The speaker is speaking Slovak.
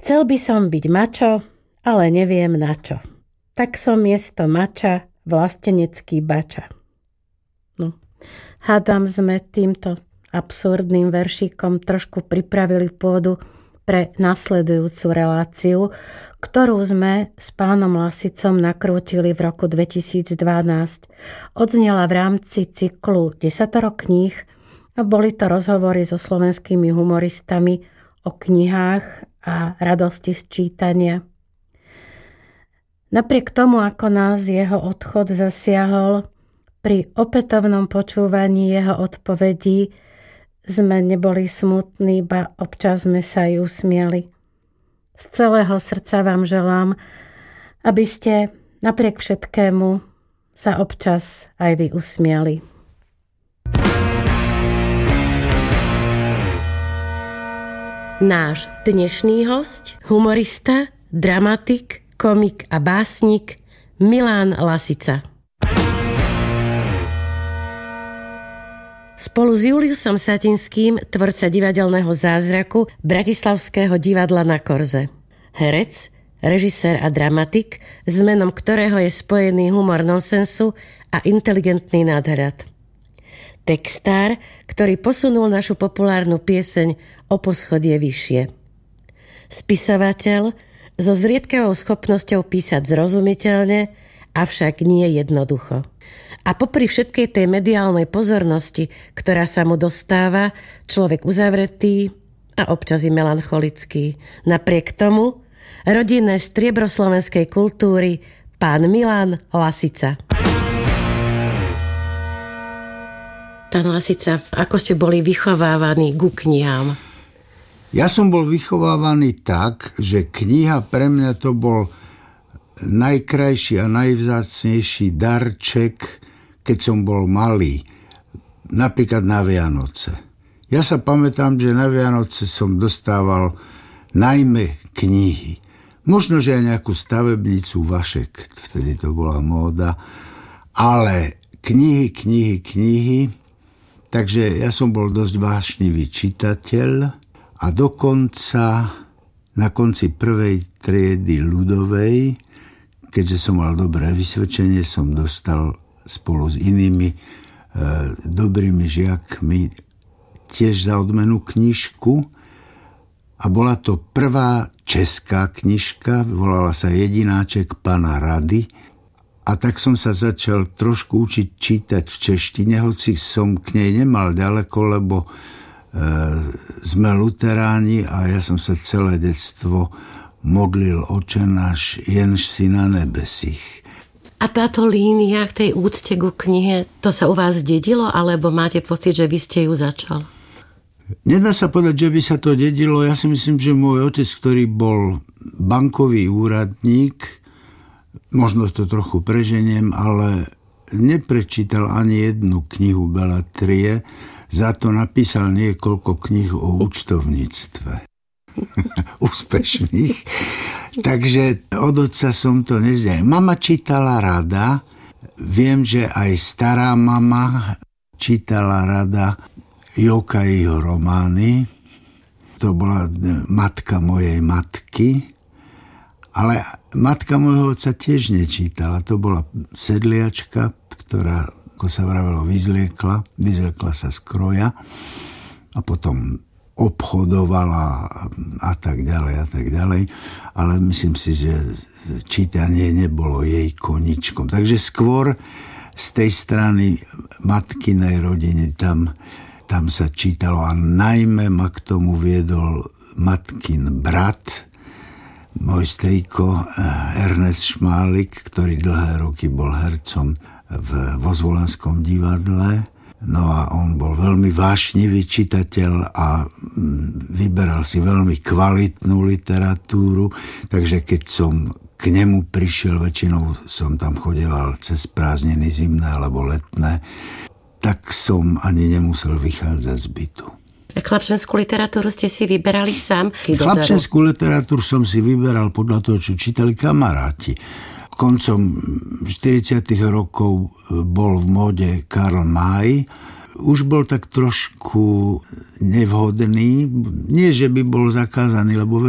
Chcel by som byť mačo, ale neviem na čo. Tak som miesto mača vlastenecký bača. No, hádam sme týmto absurdným veršíkom trošku pripravili pôdu pre nasledujúcu reláciu, ktorú sme s pánom Lasicom nakrútili v roku 2012. Odznela v rámci cyklu 10 kníh a boli to rozhovory so slovenskými humoristami o knihách a radosti z čítania. Napriek tomu, ako nás jeho odchod zasiahol, pri opätovnom počúvaní jeho odpovedí sme neboli smutní, ba občas sme sa aj usmiali. Z celého srdca vám želám, aby ste napriek všetkému sa občas aj vy usmiali. Náš dnešný hosť, humorista, dramatik, komik a básnik Milan Lasica. Spolu s Juliusom Satinským, tvorca divadelného zázraku Bratislavského divadla Na Korze. Herec, režisér a dramatik, s menom ktorého je spojený humor nonsensu a inteligentný nadhľad. Textár, ktorý posunul našu populárnu pieseň o poschodie vyššie. Spisovateľ so zriedkavou schopnosťou písať zrozumiteľne, avšak nie jednoducho. A popri všetkej tej mediálnej pozornosti, ktorá sa mu dostáva, človek uzavretý a občas i melancholický. Napriek tomu rodinné striebro slovenskej kultúry, pán Milan Lasica. Pán Lasica, ako ste boli vychovávaní ku knihám? Ja som bol vychovávaný tak, že kniha pre mňa to bol najkrajší a najvzácnejší darček, keď som bol malý. Napríklad na Vianoce. Ja sa pamätám, že na Vianoce som dostával najmä knihy. Možno, že aj nejakú stavebnicu Vašek, vtedy to bola móda, ale knihy. Takže ja som bol dosť vášnivý čitateľ. A dokonca na konci prvej triedy ľudovej, keďže som mal dobré vysvedčenie, som dostal spolu s inými dobrými žiakmi tiež za odmenu knižku. A bola to prvá česká knižka, volala sa Jedináček pana Rady. A tak som sa začal trošku učiť čítať v češtine, hoci som k nej nemal ďaleko, lebo sme luteráni a ja som sa celé detstvo modlil Oče náš, jenž si na nebesích. A táto línia k tej úcte ku knihe, to sa u vás dedilo, alebo máte pocit, že vy ste ju začal? Nedá sa povedať, že by sa to dedilo. Ja si myslím, že môj otec, ktorý bol bankový úradník, možno to trochu preženiem, ale neprečítal ani jednu knihu Beletrie, za to napísal niekoľko kníh o účtovníctve. Úspešných. Takže od otca som to nezdiel. Mama čítala rada. Viem, že aj stará mama čítala rada Jokajho romány. To bola matka mojej matky. Ale matka môjho otca tiež nečítala. To bola sedliačka, ktorá, ako sa vravelo, vyzliekla sa z kroja a potom obchodovala a tak ďalej. Ale myslím si, že čítanie nebolo jej koničkom. Takže skôr z tej strany matkinej rodiny tam sa čítalo a najmä ma k tomu viedol matkin brat, môj strýko Ernest Šmálik, ktorý dlhé roky bol hercom vo Zvolenskom divadle. No a on bol veľmi vášnivý čitateľ a vyberal si veľmi kvalitnú literatúru, takže keď som k nemu prišiel, väčšinou som tam chodeval cez prázdniny zimné alebo letné, tak som ani nemusel vychádzať z bytu. Chlapčenskú literatúru ste si vyberali sám? Chlapčenskú literatúru som si vyberal podľa toho, čo čítali kamaráti. Koncom 40. rokov bol v móde Karl May. Už bol tak trošku nevhodný. Nie, že by bol zakázaný, lebo